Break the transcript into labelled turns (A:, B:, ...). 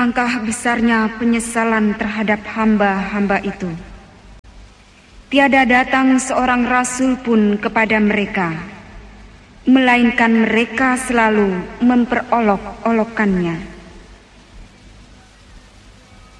A: Alangkah besarnya penyesalan terhadap hamba-hamba itu. Tiada datang seorang rasul pun kepada mereka, melainkan mereka selalu memperolok-olokkannya.